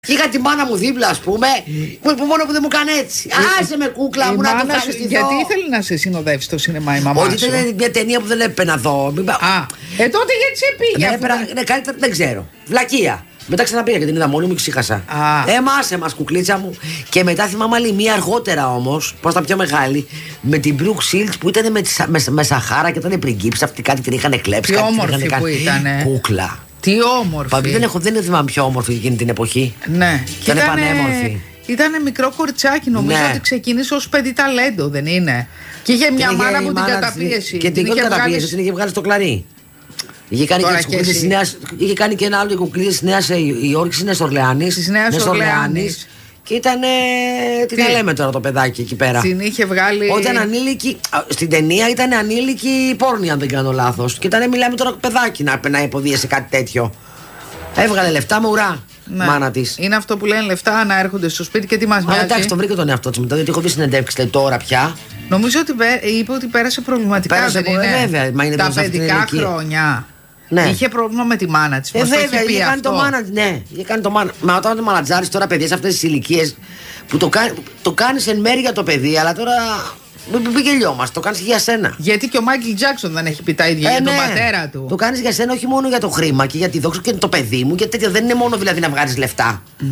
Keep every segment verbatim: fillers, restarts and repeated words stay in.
Είχα τη μάνα μου δίπλα, ας πούμε, που μόνο που δεν μου κάνει έτσι. Άσε με κούκλα μου να το ευχαριστηθώ. Γιατί ήθελε να σε συνοδεύσει στο σινεμά η μαμά Ότι σου? ήταν μια ταινία που δεν έπρεπε να δω. Α, ε τότε γιατί σε πήγε? Ναι, πέρα, ναι, καλύτερα δεν ξέρω. Βλακεία. Μετά ξαναπήγα και την είδα μόνη μου και ξύχασα. Εμάς, εμάς, κουκλίτσα μου. Και μετά θυμάμαι άλλη μία αργότερα όμως, πώς τα πιο μεγάλη, με την Brooke Shields που ήταν με, με, με Σαχάρα και ήταν πριγκίψα. Αυτοί κάτι την είχαν κλέψει. Τι όμορφη που ήταν. Κούκλα. Τι όμορφη. Παπί, δεν, έχω, δεν θυμάμαι πιο όμορφη εκείνη την εποχή. Ναι. Ήταν πανέμορφη. Ήταν μικρό κοριτσάκι, νομίζω ναι. ότι ξεκίνησε ως παιδί ταλέντο, δεν είναι? Και είχε μια μάνα που την καταπίεση. Και την καταπίεση, την είχε βγάλει στο κλαρί. Είχε κάνει, και και της νέας, είχε κάνει και ένα άλλο κουκλίδες της Νέας Υόρκης, της Νέας Ορλεάνης. Της Νέας Ορλεάνης. Και ήταν. Τι, τι θα λέμε τώρα το παιδάκι εκεί πέρα. Την είχε βγάλει. Όταν ανήλικη. Στην ταινία ήταν ανήλικη πόρνη, αν δεν κάνω λάθος. Και ήταν, μιλάμε τώρα παιδάκι να, να υποδίεσαι κάτι τέτοιο. Έβγαλε λεφτά με ουρά. Ναι. Μάνα της. Είναι αυτό που λένε λεφτά να έρχονται στο σπίτι και τι μας νοιάζει. Εντάξει, το βρήκε τον εαυτό της μετά, γιατί έχω δει συνεντεύξεις τώρα πια. Νομίζω ότι είπε ότι πέρασε προβληματικά. Πέρασε δεν είναι? Βέβαια, μα είναι τα παιδικά χρόνια. Ναι. Είχε πρόβλημα με τη μάνα της. Ε, βέβαια, είχε κάνει το μάνα της. Ναι, είχε κάνει το μάνα. Μα όταν το μαλατζάρεις τώρα παιδιά σε αυτές τις ηλικίες που το, κάνει, το κάνεις εν μέρει για το παιδί, αλλά τώρα. Μην γελιόμαστε, το κάνεις και για σένα. Γιατί και ο Μάικλ Τζάκσον δεν έχει πει τα ίδια ε, για ναι. τον πατέρα του. Το κάνεις για σένα, όχι μόνο για το χρήμα και για τη δόξα και το παιδί μου και τέτοια. Δεν είναι μόνο δηλαδή να βγάλεις λεφτά. Mm.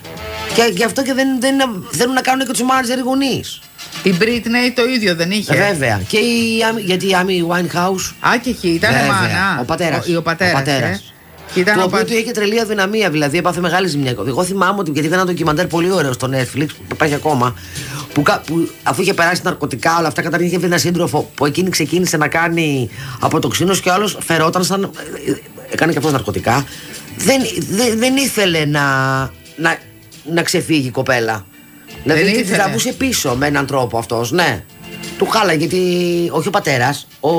Και γι' αυτό και δεν, δεν θέλουν να κάνουν και τους μάνατζερ οι γονείς. Η Britney το ίδιο δεν είχε. Βέβαια. Και η, γιατί η Amy Winehouse. Α, και εκεί ήταν μάνα. Ο πατέρας. Ο, ο πατέρας. Ο πατέρας. Ε. Το οποίο του είχε τρελή αδυναμία, δηλαδή έπαθε μεγάλη ζημιά. Εγώ θυμάμαι ότι γιατί ήταν ένα ντοκιμαντέρ πολύ ωραίο στο Netflix που υπάρχει ακόμα. Που, που αφού είχε περάσει ναρκωτικά, όλα αυτά, καταρχήν είχε βρει ένα σύντροφο που εκείνη ξεκίνησε να κάνει αποτοξίνωση και ο άλλος φερόταν σαν. Έκανε και αυτό ναρκωτικά. Δεν, δεν, δεν ήθελε να, να, να ξεφύγει η κοπέλα. Δηλαδή τη τραβούσε πίσω με έναν τρόπο αυτός, ναι. Του χάλαγε γιατί. Όχι ο πατέρας, ο,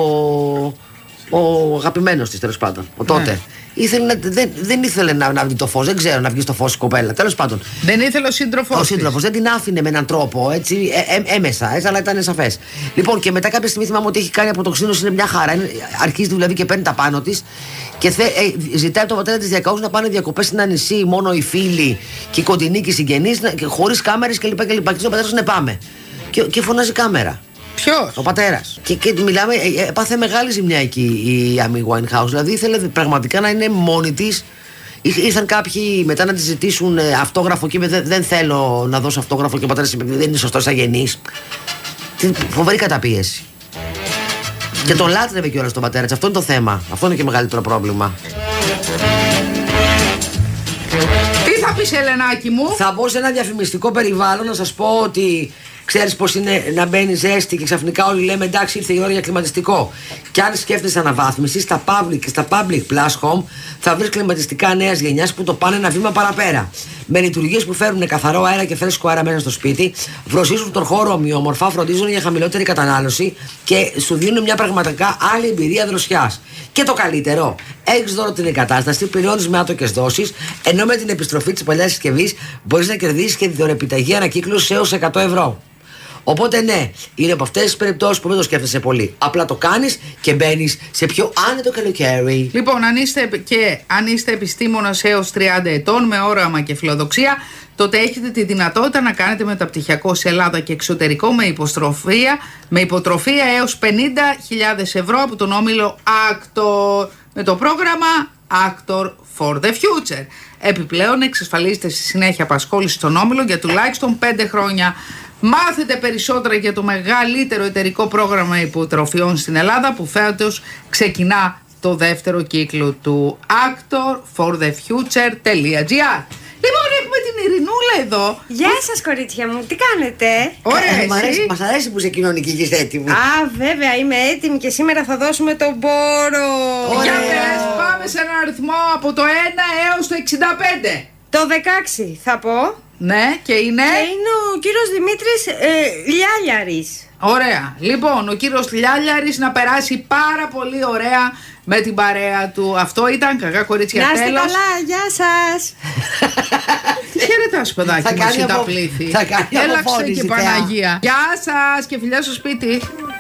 ο αγαπημένος της τέλος πάντων. Ο τότε. Ναι. Ήθελε, δεν, δεν ήθελε να, να βγει το φως, δεν ξέρω να βγει στο φως η κοπέλα. Τέλος πάντων. Δεν ήθελε ο σύντροφος. Ο σύντροφος δεν την άφηνε με έναν τρόπο έτσι, ε, ε, έμεσα, έτσι, αλλά ήταν σαφές. Λοιπόν, και μετά κάποια στιγμή θυμάμαι ότι έχει κάνει αποτοξίνωση, είναι μια χαρά. Είναι, αρχίζει δηλαδή και παίρνει τα πάνω της και θε, ε, ζητάει από τον πατέρα της διακαούς να πάνε διακοπές σε ένα νησί, μόνο οι φίλοι και οι κοντινοί και οι συγγενείς, χωρίς κάμερες κλπ. Και, και, και ο πατέρας ναι, πάμε. Και, και φωνάζει κάμερα. Ποιος? Ο πατέρας. Και, και μιλάμε, ε, ε, πάθε μεγάλη ζημιά εκεί η Amy Winehouse. Δηλαδή ήθελε πραγματικά να είναι μόνη της. Ήρθαν κάποιοι μετά να τη ζητήσουν ε, αυτόγραφο και είπε δεν, δεν θέλω να δώσω αυτόγραφο και ο πατέρας είπε δεν είναι σωστός αγενής. Φοβερή καταπίεση. Mm. Και τον λάτρευε κιόλας τον πατέρα της. Αυτό είναι το θέμα. Αυτό είναι και μεγαλύτερο πρόβλημα. Τι θα πεις, Ελενάκη μου? Θα μπω σε ένα διαφημιστικό περιβάλλον να σας πω ότι ξέρεις πως είναι να μπαίνει ζέστη και ξαφνικά όλοι λέμε εντάξει ήρθε η ώρα για κλιματιστικό. Και αν σκέφτεσαι αναβάθμιση στα public και στα public plus home θα βρεις κλιματιστικά νέας γενιάς που το πάνε ένα βήμα παραπέρα. Με λειτουργίες που φέρουν καθαρό αέρα και φρέσκο αέρα μέσα στο σπίτι, βροσίζουν τον χώρο ομοιόμορφα, φροντίζουν για χαμηλότερη κατανάλωση και σου δίνουν μια πραγματικά άλλη εμπειρία δροσιάς. Και το καλύτερο, έχεις δώρο την εγκατάσταση, πληρώνεις με άτοκες δόσεις, ενώ με την επιστροφή της παλιάς συσκευής μπορείς να κερδίσεις και τη δωρεπιταγή ανακύκλωση έως εκατό ευρώ. Οπότε ναι, είναι από αυτές τις περιπτώσεις που δεν το σκέφτεσαι πολύ. Απλά το κάνεις και μπαίνεις σε πιο άνετο καλοκαίρι. Λοιπόν, αν είστε, και αν είστε επιστήμονας έως τριάντα ετών με όραμα και φιλοδοξία, τότε έχετε τη δυνατότητα να κάνετε μεταπτυχιακό σε Ελλάδα και εξωτερικό με υποτροφία, με υποτροφία έως πενήντα χιλιάδες ευρώ από τον όμιλο Actor με το πρόγραμμα Actor for the Future. Επιπλέον εξασφαλίζετε στη συνέχεια απασχόληση στον όμιλο για τουλάχιστον πέντε χρόνια. Μάθετε περισσότερα για το μεγαλύτερο εταιρικό πρόγραμμα υποτροφιών στην Ελλάδα που φέτος ξεκινά το δεύτερο κύκλο του actor for the future dot gr. Λοιπόν, έχουμε την Ειρηνούλα εδώ. Γεια σας κορίτσια μου, τι κάνετε? Ωραία, ε, αρέσει, μας αρέσει που είσαι κοινωνική και είσαι έτοιμη. Α, βέβαια, είμαι έτοιμη και σήμερα θα δώσουμε τον πόρο. Για πες, πάμε σε έναν αριθμό από το ένα έως το εξήντα πέντε. Το δεκαέξι θα πω. Ναι, και είναι. Και είναι ο κύριος Δημήτρης ε, Λιάλιαρης. Ωραία. Λοιπόν, ο κύριος Λιάλιαρης να περάσει πάρα πολύ ωραία με την παρέα του. Αυτό ήταν κακά κορίτσια. Να είστε τέλος. καλά, γεια σας. Τι χαιρετάς παιδάκι μου, εσύ τα πλήθη. Θα κάνει έλαξε αποφώνηση, και Παναγία. Γεια σας και φιλιά στο σπίτι.